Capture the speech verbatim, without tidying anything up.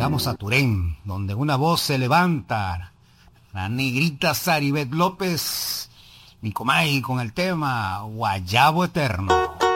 Vamos a Turén, donde una voz se levanta, la negrita Saribet López, Nicomay con el tema Guayabo Eterno.